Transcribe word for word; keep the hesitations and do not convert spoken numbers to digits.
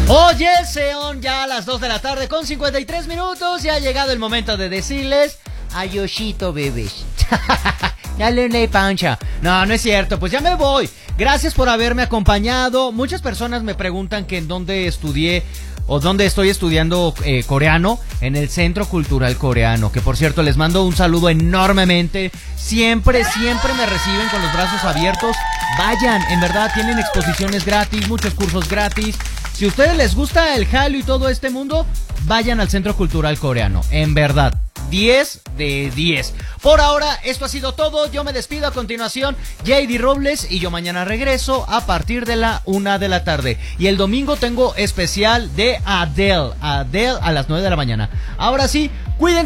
Oye, sean ya a las dos de la tarde con cincuenta y tres minutos y ha llegado el momento de decirles adiosito, bebés. Dale una pancha. No, no es cierto, pues ya me voy. Gracias por haberme acompañado. Muchas personas me preguntan que en dónde estudié o dónde estoy estudiando eh, coreano, en el Centro Cultural Coreano, que por cierto les mando un saludo enormemente. Siempre, siempre me reciben con los brazos abiertos. Vayan, en verdad tienen exposiciones gratis, muchos cursos gratis. Si a ustedes les gusta el Hallyu y todo este mundo, vayan al Centro Cultural Coreano, en verdad. diez de diez. Por ahora, esto ha sido todo. Yo me despido. A continuación, J D Robles y yo mañana regreso a partir de la una de la tarde. Y el domingo tengo especial de Adele. Adele a las nueve de la mañana. Ahora sí, cuídense.